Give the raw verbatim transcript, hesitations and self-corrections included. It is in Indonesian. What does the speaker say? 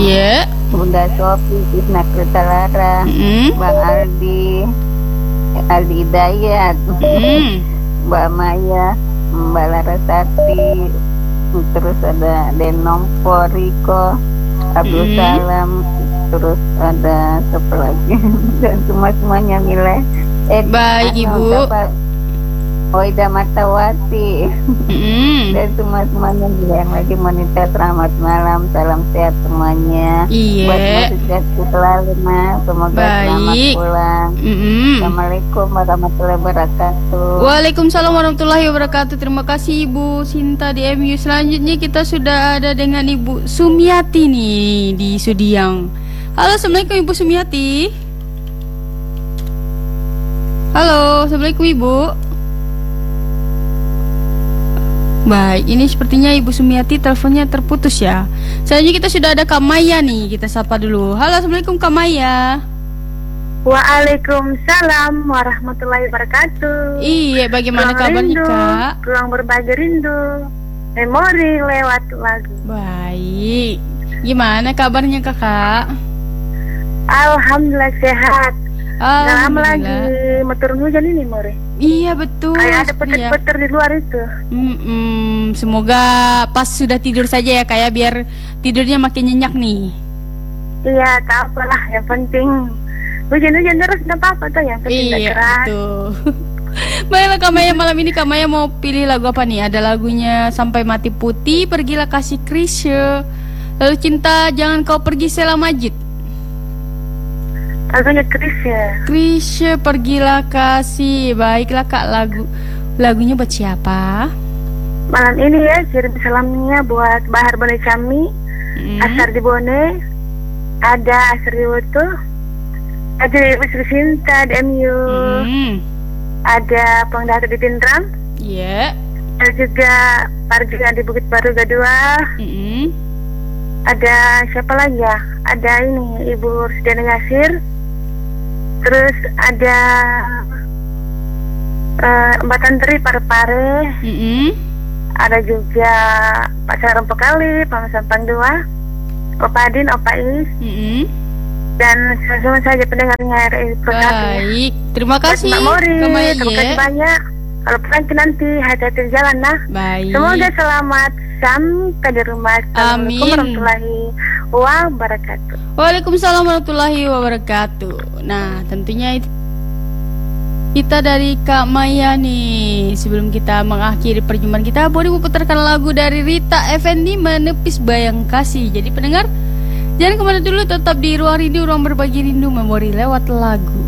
Iya. Bunda Sofi, Isna Kritalara, Mm. Bang Aldi, Aldi Hidayat, Mm. Mbak Maya, Mbak Larasati, terus ada Denom Poriko, Abdul Mm. Salam, terus ada siapa lagi dan semua semuanya Mile. Eh, Baik, Ibu. Oida Matawati Mm. dan semua semuanya yang lagi monitor. Selamat malam, salam sehat semuanya. Iya. Buat musik selalu mas, semoga selamat Baik. pulang. Mm. Assalamualaikum warahmatullahi wabarakatuh. Waalaikumsalam warahmatullahi wabarakatuh. Terima kasih Ibu Sinta di M U. Selanjutnya kita sudah ada dengan Ibu Sumiati nih di Sudiang. Halo, assalamualaikum Ibu Sumiati. Halo, assalamualaikum Ibu. Baik, ini sepertinya Ibu Sumiati teleponnya terputus ya. Selanjutnya kita sudah ada Kak Maya nih. Kita sapa dulu. Halo, assalamualaikum Kak Maya. Waalaikumsalam warahmatullahi wabarakatuh. Iya, bagaimana Ruang kabarnya rindu, Kak? ruang berbagi rindu, memori lewat lagu. Baik. Gimana kabarnya Kakak? Alhamdulillah sehat. Nggak lama lagi Alhamdulillah. mau turun hujan ini more. Iya betul. Kayak ada sepertinya. petir-petir di luar itu. Mm-mm. Semoga pas sudah tidur saja ya kayak biar tidurnya makin nyenyak nih. Iya, tak apalah. Yang penting hujan-hujan terus nggak apa-apa tuh. Yang penting nggak Iya keras. betul. Baiklah Kak Maya, malam ini Kak Maya mau pilih lagu apa nih? Ada lagunya Sampai Mati Putih, Pergilah Kasih Krisye, lalu Cinta Jangan Kau Pergi Sheila Majid. Lagunya Krisye. Krisye, Pergilah Kasih. Baiklah Kak, lagu lagunya buat siapa? Malam ini ya kirim salamnya buat Bahar Bone Cami, Mm. Asar di Bone, ada Asri Woto, ada Ibu Sri Sinta di M U, Mm. ada Pengdata di Pindrang, Iya. ada juga Parjia di Bukit Baru Gadua, Mm. ada siapa lagi ya? Ada ini Ibu Rusdiana Yasir, terus ada uh, Mbak Tantri Pare-Pare, Mm. ada juga Pak Saram Pekali, Pak Masan Pandua, Opa Adin, Opa Is, Mm. dan semua saja pendengarnya R I Prosati. Baik, terima kasih Mbak Mori, Kak Maya terima kasih ya. banyak. Kalau nanti nanti hati-hati di jalan nah. Baik. Semoga selamat sampai di rumah. Assalamualaikum Amin. warahmatullahi wabarakatuh. Waalaikumsalam warahmatullahi wabarakatuh. Nah, tentunya itu kita dari Kak Maya nih. Sebelum kita mengakhiri perjumpaan kita, boleh memutarkan lagu dari Rita Effendi, Menepis Bayang Kasih. Jadi pendengar, jangan kemana dulu, tetap di Ruang Rindu, ruang berbagi rindu, memori lewat lagu.